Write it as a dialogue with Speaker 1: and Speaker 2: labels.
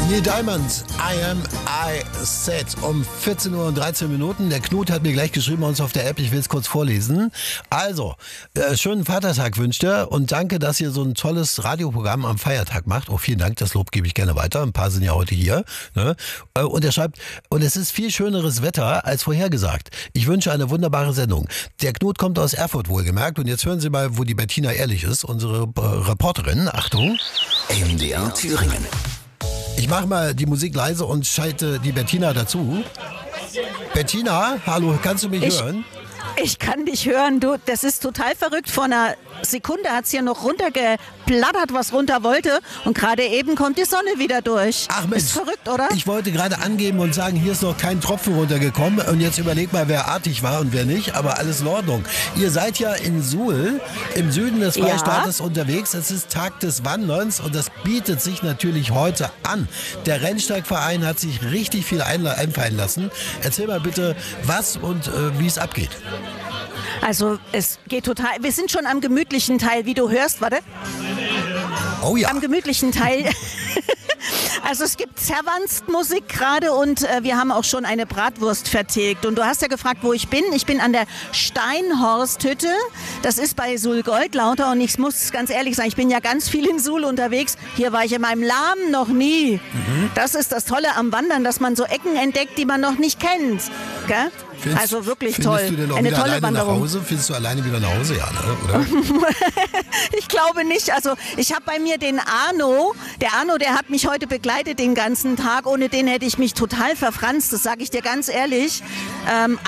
Speaker 1: Neil Diamond, I Am I Said, um 14 Uhr und 13 Minuten. Der Knut hat mir gleich geschrieben bei uns auf der App, ich will es kurz vorlesen. Also, schönen Vatertag wünscht er und danke, dass ihr so ein tolles Radioprogramm am Feiertag macht. Oh, vielen Dank, das Lob gebe ich gerne weiter. Ein paar sind ja heute hier. Ne? Und er schreibt, und es ist viel schöneres Wetter als vorhergesagt. Ich wünsche eine wunderbare Sendung. Der Knut kommt aus Erfurt, wohlgemerkt. Und jetzt hören Sie mal, wo die Bettina ehrlich ist, unsere Reporterin. Achtung.
Speaker 2: MDR Thüringen.
Speaker 1: Ich mache mal die Musik leise und schalte die Bettina dazu. Bettina, hallo, kannst du mich hören?
Speaker 3: Ich kann dich hören, du, das ist total verrückt. Vor einer Sekunde hat es hier noch runtergeplattert, was runter wollte. Und gerade eben kommt die Sonne wieder durch.
Speaker 1: Ach Mensch,
Speaker 3: ist verrückt, oder?
Speaker 1: Ich wollte gerade angeben und sagen, hier ist noch kein Tropfen runtergekommen. Und jetzt überleg mal, wer artig war und wer nicht. Aber alles in Ordnung. Ihr seid ja in Suhl, im Süden des Freistaates unterwegs. Es ist Tag des Wanderns und das bietet sich natürlich heute an. Der Rennsteigverein hat sich richtig viel einfallen lassen. Erzähl mal bitte, was und wie es abgeht.
Speaker 3: Also es geht total, wir sind schon am gemütlichen Teil, wie du hörst, warte.
Speaker 1: Oh ja.
Speaker 3: Am gemütlichen Teil. Also es gibt Zerwanst-Musik gerade und wir haben auch schon eine Bratwurst vertilgt. Und du hast ja gefragt, wo ich bin. Ich bin an der Steinhorsthütte. Das ist bei Suhl-Goldlauter und ich muss ganz ehrlich sagen, ich bin ja ganz viel in Suhl unterwegs. Hier war ich in meinem Leben noch nie. Das ist das Tolle am Wandern, dass man so Ecken entdeckt, die man noch nicht kennt. Gell? Also wirklich toll.
Speaker 1: Findest du denn auch
Speaker 3: eine
Speaker 1: wieder
Speaker 3: tolle
Speaker 1: alleine
Speaker 3: Wanderung.
Speaker 1: nach Hause? Findest du alleine wieder nach Hause? Ja, ne? Oder?
Speaker 3: Ich glaube nicht. Also ich habe bei mir den Arno. Der Arno, der hat mich heute begleitet den ganzen Tag. Ohne den hätte ich mich total verfranst. Das sage ich dir ganz ehrlich.